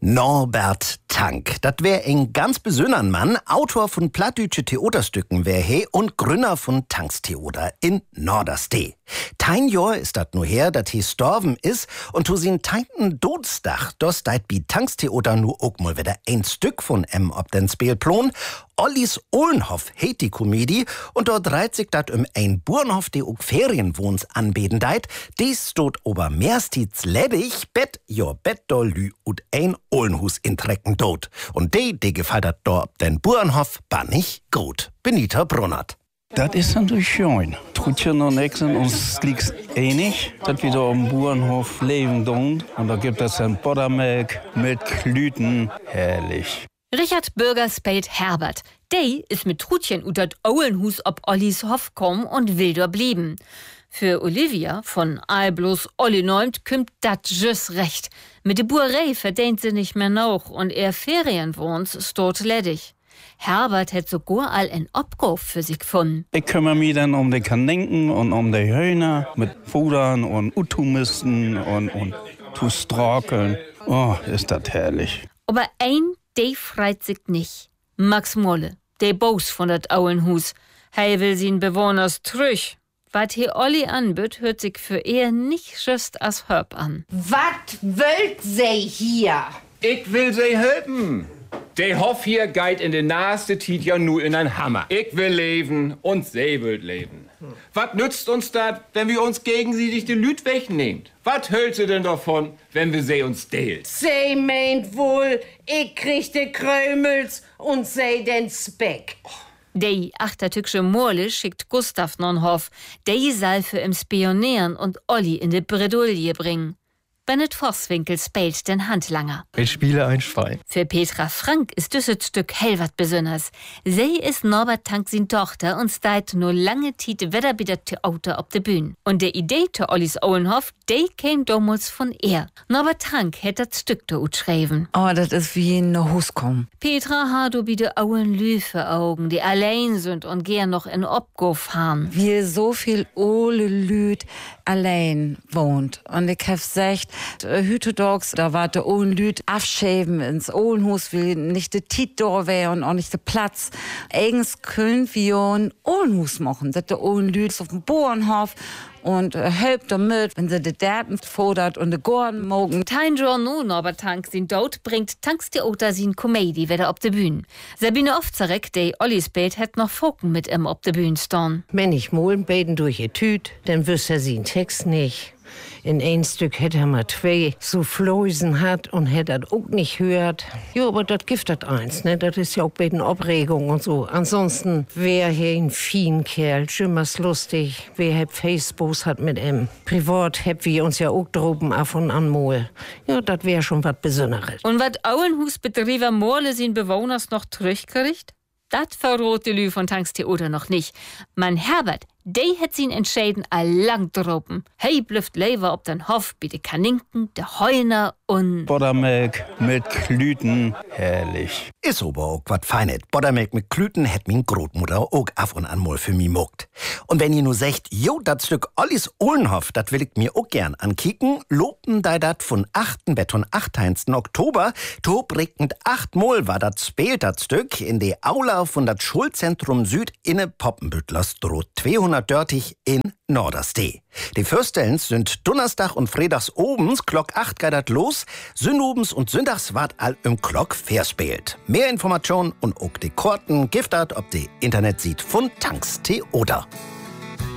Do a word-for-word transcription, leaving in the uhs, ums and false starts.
Norbert Tank, das wär ein ganz besonderen Mann, Autor von plattdütsche Theaterstücken wär he und Gründer von Tankstheater in Norderstee. Tein Jahr ist dat nur her, dat he storben is und zu sin teinten Todstag, das deit bi Tankstheater nur ook mal wieder ein Stück von em ob den Spielplan. Ollis Ohlenhof heit die Komödie und dort reiht sich dat um ein Burnhof, de ook Ferienwohns anbeten deit. Dies stot ober mehrstits ledig, Bett, jo Bett doll lü und ein Ohlenhus in Trecken tot. Und de, de gefällt dat do ob den Burnhof, bannig gut. Benita Brunnert. Das ist natürlich schön. Trutchen und ich sind uns liegt's einig, dass wir da am Bauernhof leben tun. Und da gibt es ein Buttermilch mit Klüten. Herrlich. Richard Bürger spielt Herbert. Der ist mit Trutchen ut dat Oulenhus ob Ollis Hof kommen und will dort blieben. Für Olivia von Alblos Olli neumt kümmt dat just recht. Mit de Buerei verdient sie nicht mehr noch und er Ferienwohns stot ledig. Herbert hat sogar all ein Obkauf für sich gefunden. Ich kümmere mich dann um die Kaninken und um die Hühner mit Fudern und Utumisten und, und Tustrakeln. Oh, ist das herrlich. Aber ein, der freit sich nicht. Max Molle, der Boss von dat Oulenhus. Hij will sin Bewohners trüch. Was hier Olli anbüt, hört sich für er nicht just as Hörb an. Was wollt sie hier? Ich will sie helfen. Der Hof hier geht in den nahesten Tiet ja nur in ein Hammer. Ich will leben und sie will leben. Hm. Was nützt uns das, wenn wir uns gegenseitig die Lüt wegnehmt? Was hält sie denn davon, wenn wir sie uns dehlt? Sie meint wohl, ich krieg die Krömels und sie den Speck. Der achtertücksche Morle schickt Gustav non Hof. Der soll für im Spionieren und Olli in die Bredouille bringen. Bennett Vosswinkel spielt den Handlanger. Ich spiele ein Schwein. Für Petra Frank ist dieses Stück hell wat besonders. Sie ist Norbert Tank sin Tochter und steht nur lange Zeit wieder bei der Theater auf der Bühne. Und die Idee zu Ollis Oulenhof, die kam damals von ihr. Norbert Tank hat das Stück da geschrieben. Oh, das ist wie in ein Haus kommen. Petra hat du bitte Auen Lüfe Augen, die allein sind und gern noch in Obgo fahren. Wie so viel ole Lüd allein wohnt. Und ich hab gesagt, Hütedogs, da war der Ohlenlüd abschäben ins Ohlenhus, will nicht der Tit da wäre und auch nicht der Platz. Eigens können wir ein Ohlenhus machen, dass der Ohlenlüd auf dem Bauernhof und äh, helpt damit, wenn sie die Daten fordert und die Gorden mogen. Tein Journal Norbert Tank sin Dod bringt Tankstheater sin Komödie wieder auf der Bühne. Sabine Ofzarek, die Olli spielt, hat noch Foken mit ihm auf der Bühne stehen. Wenn ich molen beten durch ihr Tüt, dann wüsste er sin Text nicht. In ein Stück hätte er mal zwei so Flößen hat und hätte das auch nicht hört. Ja, aber das gibt das eins, ne? Das ist ja auch bei den Aufregungen und so. Ansonsten wäre er ein fein Kerl, schimmers lustig. Wer hat Facebook hat mit ihm. Privat hätten wir uns ja auch droben auf und an mal. Ja, das wäre schon was Besonderes. Und was Oulenhus-Betrieber Morle sin Bewohners noch zurückgerichtet? Das verrot die Lü von Tankstheater noch nicht. Mein Herbert, der hat sin entschieden a lang droben. Hey blüft Lever ob den Hof bei de Kaninken, de Heuner und Buttermilch mit Klüten. Herrlich. Is aber auch wat Feinet. Buttermilch mit Klüten hätt min Großmutter auch af und an mal für mi mogt. Und wenn ihr nu secht, jo, dat Stück Ollis Ohlenhof, dat will ich mir auch gern ankicken, loben da dat von achten Bett und achtheinsten Oktober, tobregend achtmal war dat spielt dat Stück in de Aula von dat Schulzentrum Süd inne Poppenbüttlers droht zweihundertdörtig in Norderstee. Die Fürstellens sind Donnerstag und Freitags obens, Glock acht geht dat los, Sündobens und Sündags wart all im Glock verspielt. Mehr Informationen und auch die Karten gibt dat ob die Internet sieht von Tankstheater.